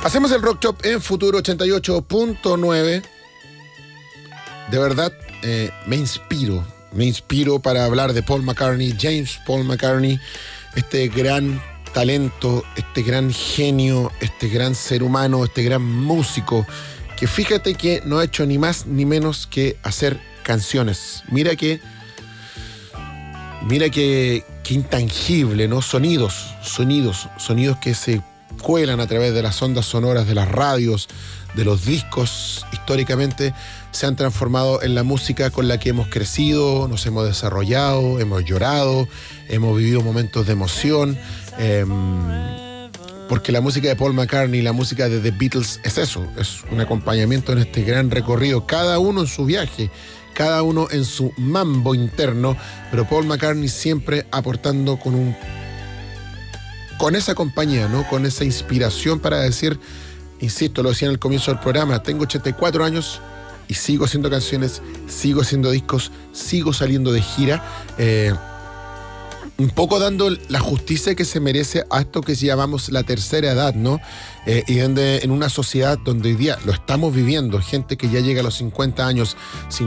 Hacemos el Rock Shop en Futuro 88.9. De verdad, me inspiro para hablar de Paul McCartney, James Paul McCartney, este gran talento, este gran genio, este gran ser humano, este gran músico, que fíjate que no ha hecho ni más ni menos que hacer canciones. Mira que intangible, ¿no? Sonidos que se cuelan a través de las ondas sonoras, de las radios, de los discos. Históricamente se han transformado en la música con la que hemos crecido, nos hemos desarrollado, hemos llorado, hemos vivido momentos de emoción, porque la música de Paul McCartney, la música de The Beatles es eso, es un acompañamiento en este gran recorrido, cada uno en su viaje, cada uno en su mambo interno, pero Paul McCartney siempre aportando con esa compañía, ¿no? Con esa inspiración para decir, insisto, lo decía en el comienzo del programa, tengo 84 años y sigo haciendo canciones, sigo haciendo discos, sigo saliendo de gira, un poco dando la justicia que se merece a esto que llamamos la tercera edad, ¿no? Y en una sociedad donde hoy día lo estamos viviendo, gente que ya llega a los 50 años,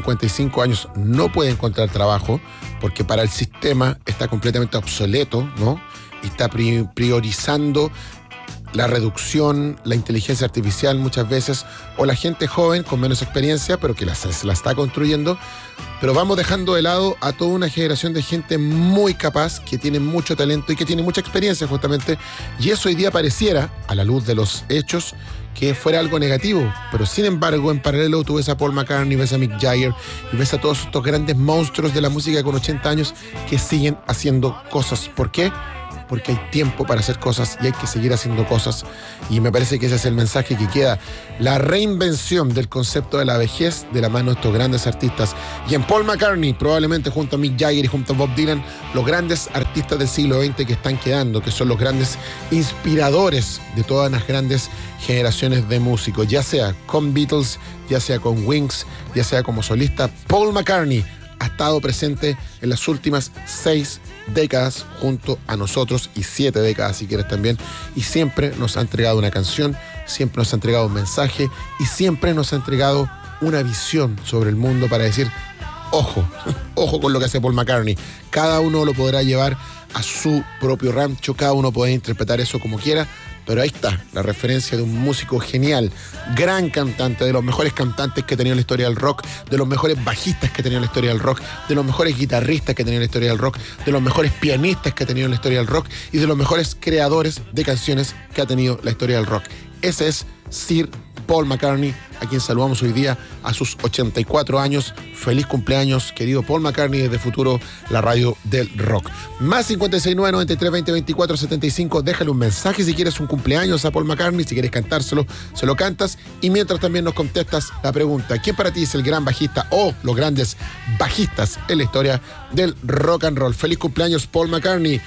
55 años, no puede encontrar trabajo porque para el sistema está completamente obsoleto, ¿no? Y está priorizando la reducción, la inteligencia artificial muchas veces, o la gente joven con menos experiencia, pero que se la está construyendo. Pero vamos dejando de lado a toda una generación de gente muy capaz, que tiene mucho talento y que tiene mucha experiencia justamente. Y eso hoy día pareciera, a la luz de los hechos, que fuera algo negativo. Pero sin embargo, en paralelo tú ves a Paul McCartney, ves a Mick Jagger y ves a todos estos grandes monstruos de la música con 80 años que siguen haciendo cosas. ¿Por qué? Porque hay tiempo para hacer cosas y hay que seguir haciendo cosas. Y me parece que ese es el mensaje que queda. La reinvención del concepto de la vejez de la mano de estos grandes artistas. Y en Paul McCartney, probablemente junto a Mick Jagger y junto a Bob Dylan, los grandes artistas del siglo XX que están quedando, que son los grandes inspiradores de todas las grandes generaciones de músicos. Ya sea con Beatles, ya sea con Wings, ya sea como solista, Paul McCartney ha estado presente en las últimas 6 décadas junto a nosotros, y 7 décadas si quieres también, y siempre nos ha entregado una canción, siempre nos ha entregado un mensaje y siempre nos ha entregado una visión sobre el mundo para decir, ojo con lo que hace Paul McCartney. Cada uno lo podrá llevar a su propio rancho, cada uno puede interpretar eso como quiera, pero ahí está la referencia de un músico genial, gran cantante, de los mejores cantantes que ha tenido la historia del rock, de los mejores bajistas que ha tenido la historia del rock, de los mejores guitarristas que ha tenido la historia del rock, de los mejores pianistas que ha tenido la historia del rock y de los mejores creadores de canciones que ha tenido la historia del rock. Ese es Sir Paul McCartney, a quien saludamos hoy día a sus 84 años. Feliz cumpleaños, querido Paul McCartney, desde Futuro, la radio del rock. Más 569 93 20 24 75. Déjale un mensaje si quieres un cumpleaños a Paul McCartney, si quieres cantárselo, se lo cantas. Y mientras también nos contestas la pregunta, ¿quién para ti es el gran bajista o los grandes bajistas en la historia del rock and roll? Feliz cumpleaños, Paul McCartney.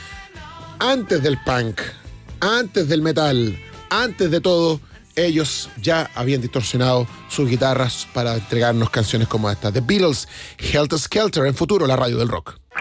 Antes del punk, antes del metal, antes de todo, ellos ya habían distorsionado sus guitarras para entregarnos canciones como esta. The Beatles, Helter Skelter, en Futuro, la radio del rock.